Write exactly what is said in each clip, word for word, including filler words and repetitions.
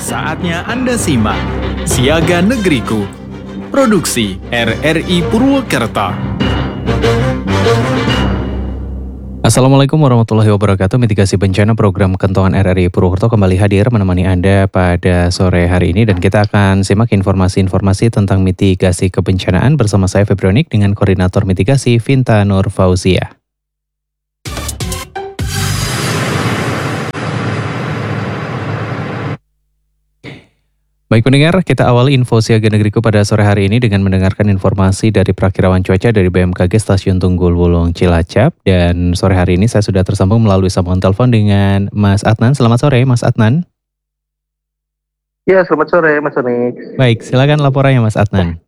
Saatnya Anda simak Siaga Negeriku, produksi R R I Purwokerto. Assalamualaikum warahmatullahi wabarakatuh. Mitigasi bencana program Kentongan R R I Purwokerto kembali hadir menemani Anda pada sore hari ini, dan kita akan simak informasi-informasi tentang mitigasi kebencanaan bersama saya Febrionik dengan Koordinator Mitigasi Vinta Nur Fauzia. Baik pendengar, kita awali info Siaga Negeriku pada sore hari ini dengan mendengarkan informasi dari Prakirawan Cuaca dari B M K G Stasiun Tunggul Wulung Cilacap. Dan sore hari ini saya sudah tersambung melalui sambungan telepon dengan Mas Adnan. Selamat sore Mas Adnan. Ya, selamat sore Mas Onik. Baik, silakan laporannya Mas Adnan.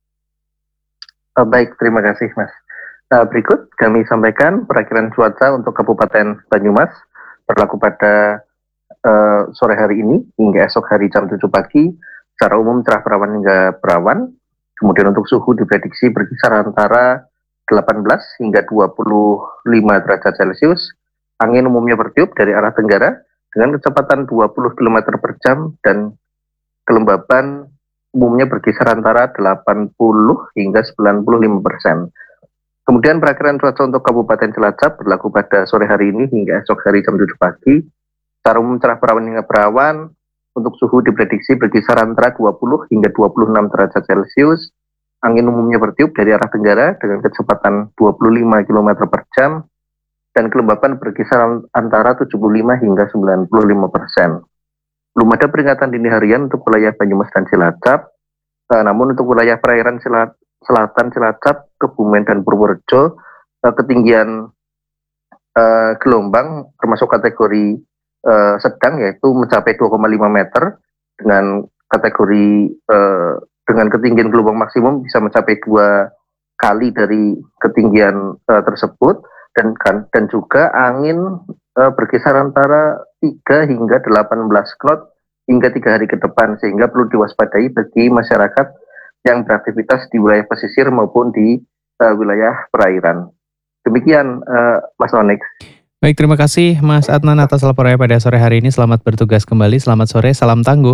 Uh, baik, terima kasih Mas. Uh, berikut kami sampaikan perakiraan cuaca untuk Kabupaten Banyumas berlaku pada Uh, sore hari ini hingga esok hari jam tujuh pagi. Secara umum cerah berawan hingga berawan. Kemudian untuk suhu diprediksi berkisar antara delapan belas hingga dua puluh lima derajat Celcius. Angin umumnya bertiup dari arah tenggara dengan kecepatan dua puluh kilometer per jam dan kelembaban umumnya berkisar antara delapan puluh hingga sembilan puluh lima persen. Kemudian perakiraan cuaca untuk Kabupaten Cilacap berlaku pada sore hari ini hingga esok hari jam tujuh pagi. Secara umum cerah berawan hingga berawan. Untuk suhu diprediksi berkisar antara dua puluh hingga dua puluh enam derajat Celcius. Angin umumnya bertiup dari arah tenggara dengan kecepatan dua puluh lima kilometer per jam dan kelembapan berkisar antara tujuh puluh lima hingga sembilan puluh lima persen. Belum ada peringatan dini harian untuk wilayah Banyumas dan Cilacap. Uh, namun untuk wilayah perairan Cilat, Selatan Cilacap, Kebumen dan Purworejo, uh, ketinggian uh, gelombang termasuk kategori Uh, sedang yaitu mencapai dua koma lima meter dengan kategori uh, dengan ketinggian gelombang maksimum bisa mencapai dua kali dari ketinggian uh, tersebut dan kan dan juga angin uh, berkisar antara tiga hingga delapan belas knot hingga tiga hari ke depan, sehingga perlu diwaspadai bagi masyarakat yang beraktivitas di wilayah pesisir maupun di uh, wilayah perairan. Demikian uh, Mas Onyx. Baik, terima kasih Mas Adnan atas laporannya pada sore hari ini. Selamat bertugas kembali, selamat sore, salam tangguh.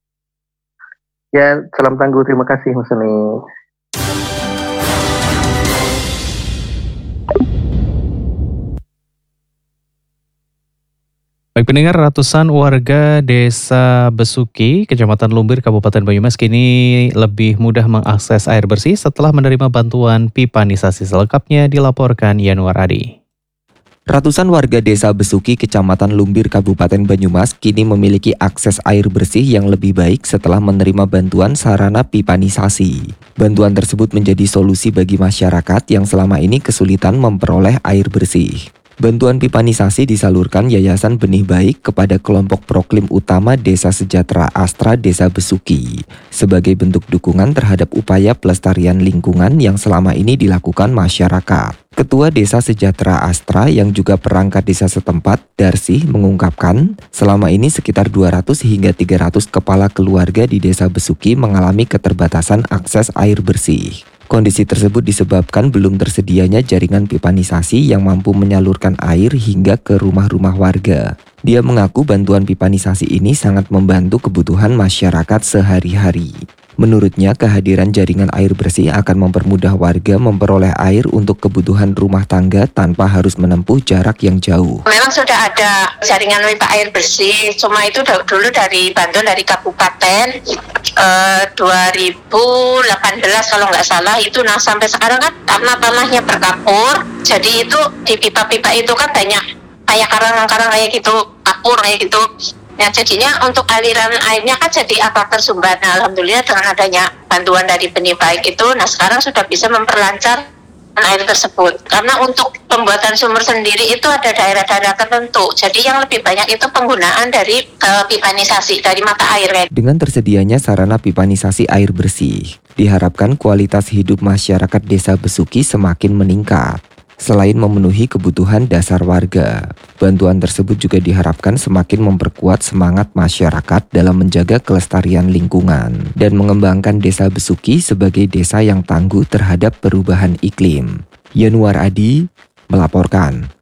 Ya, salam tangguh, terima kasih Mas Onyx. Baik pendengar, ratusan warga Desa Besuki, Kecamatan Lumbir, Kabupaten Banyumas kini lebih mudah mengakses air bersih setelah menerima bantuan pipanisasi. Selengkapnya dilaporkan Yanuar Adi. Ratusan warga Desa Besuki, Kecamatan Lumbir, Kabupaten Banyumas kini memiliki akses air bersih yang lebih baik setelah menerima bantuan sarana pipanisasi. Bantuan tersebut menjadi solusi bagi masyarakat yang selama ini kesulitan memperoleh air bersih. Bantuan pipanisasi disalurkan Yayasan Benih Baik kepada kelompok proklim utama Desa Sejahtera Astra Desa Besuki sebagai bentuk dukungan terhadap upaya pelestarian lingkungan yang selama ini dilakukan masyarakat. Ketua Desa Sejahtera Astra yang juga perangkat desa setempat, Darsi, mengungkapkan selama ini sekitar dua ratus hingga tiga ratus kepala keluarga di Desa Besuki mengalami keterbatasan akses air bersih. Kondisi tersebut disebabkan belum tersedianya jaringan pipanisasi yang mampu menyalurkan air hingga ke rumah-rumah warga. Dia mengaku bantuan pipanisasi ini sangat membantu kebutuhan masyarakat sehari-hari. Menurutnya, kehadiran jaringan air bersih akan mempermudah warga memperoleh air untuk kebutuhan rumah tangga tanpa harus menempuh jarak yang jauh. Memang sudah ada jaringan pipa air bersih, cuma itu dulu dari bantuan dari kabupaten eh, dua ribu delapan belas kalau nggak salah itu. Nah sampai sekarang kan karena tanahnya berkapur, jadi itu di pipa-pipa itu kan banyak kayak karang-karang kayak gitu, kapur kayak gitu. Ya jadinya untuk aliran airnya kan jadi agak tersumbat. Nah, alhamdulillah dengan adanya bantuan dari Benih Baik itu, nah sekarang sudah bisa memperlancar air tersebut. Karena untuk pembuatan sumur sendiri itu ada daerah-daerah tertentu. Jadi yang lebih banyak itu penggunaan dari uh, pipanisasi, dari mata air. Dengan tersedianya sarana pipanisasi air bersih, diharapkan kualitas hidup masyarakat Desa Besuki semakin meningkat. Selain memenuhi kebutuhan dasar warga, bantuan tersebut juga diharapkan semakin memperkuat semangat masyarakat dalam menjaga kelestarian lingkungan dan mengembangkan Desa Besuki sebagai desa yang tangguh terhadap perubahan iklim. Yanuar Adi melaporkan.